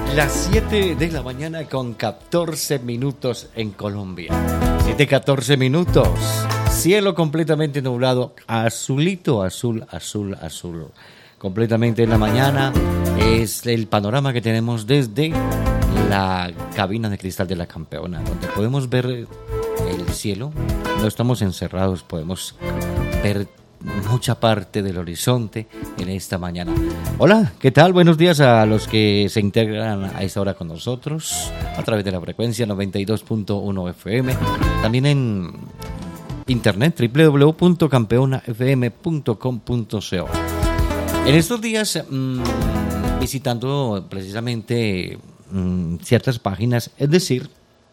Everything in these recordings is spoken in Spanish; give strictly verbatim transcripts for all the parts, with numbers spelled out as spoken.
Las siete de la mañana con catorce minutos en Colombia. siete, catorce minutos. Cielo completamente nublado. Azulito, azul, azul, azul. Completamente en la mañana. Es el panorama que tenemos desde la cabina de cristal de la Campeona, donde podemos ver el cielo. No estamos encerrados, podemos ver mucha parte del horizonte en esta mañana. Hola, ¿qué tal? Buenos días a los que se integran a esta hora con nosotros a través de la frecuencia noventa y dos punto uno F M, también en internet doble u doble u doble u punto campeona f m punto com punto co. En estos días mmm, visitando precisamente mmm, ciertas páginas, es decir,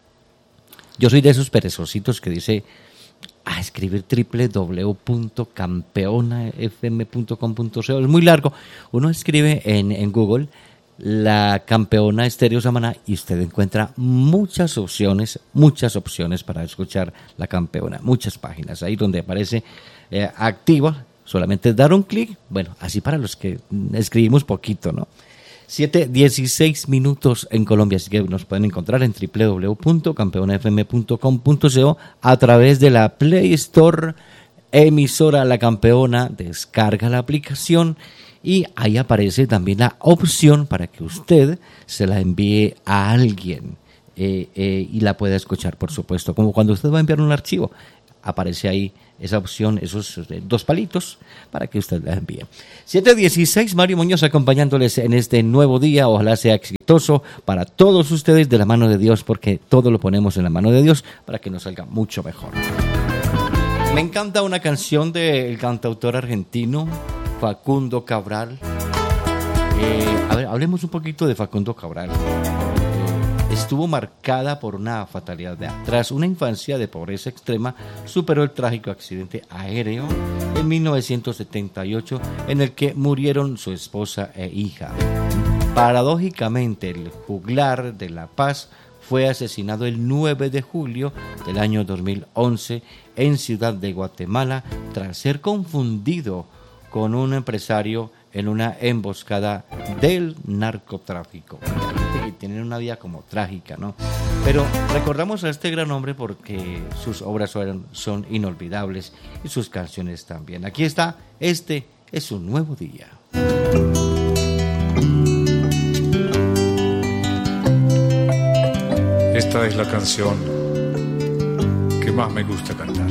yo soy de esos perezositos que dice a escribir doble u doble u doble u punto campeona f m punto com punto co. Es muy largo. Uno escribe en, en Google la Campeona Estéreo Samaná y usted encuentra muchas opciones, muchas opciones para escuchar la Campeona. Muchas páginas ahí donde aparece eh, activa. Solamente dar un clic. Bueno, así para los que escribimos poquito, ¿no? siete, dieciséis minutos en Colombia, así que nos pueden encontrar en doble u doble u doble u punto campeona f m punto com punto co a través de la Play Store, emisora La Campeona. Descarga la aplicación y ahí aparece también la opción para que usted se la envíe a alguien eh, eh, y la pueda escuchar, por supuesto, como cuando usted va a enviar un archivo. Aparece ahí esa opción, esos dos palitos, para que usted la envíe. siete dieciséis, Mario Muñoz acompañándoles en este nuevo día. Ojalá sea exitoso para todos ustedes de la mano de Dios, porque todo lo ponemos en la mano de Dios para que nos salga mucho mejor. Me encanta una canción del cantautor argentino Facundo Cabral. Eh, a ver, hablemos un poquito de Facundo Cabral. Estuvo marcada por una fatalidad. Tras una infancia de pobreza extrema, superó el trágico accidente aéreo en mil novecientos setenta y ocho, en el que murieron su esposa e hija. Paradójicamente, el juglar de La Paz fue asesinado el nueve de julio del año dos mil once en Ciudad de Guatemala, tras ser confundido con un empresario en una emboscada del narcotráfico. Y tienen una vida como trágica, ¿no? Pero recordamos a este gran hombre porque sus obras son, son inolvidables y sus canciones también. Aquí está, este es un nuevo día. Esta es la canción que más me gusta cantar.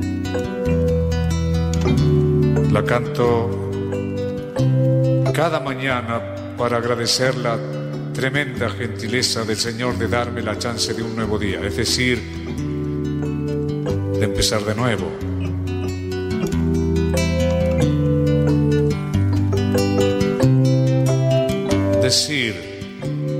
La canto cada mañana para agradecer la tremenda gentileza del Señor de darme la chance de un nuevo día, es decir, de empezar de nuevo.